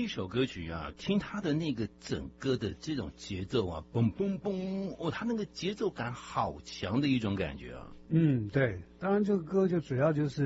一首歌曲啊，听它的那个整个的这种节奏啊，嘣嘣嘣，哦，它那个节奏感好强的一种感觉啊。 对，当然这个歌就主要就是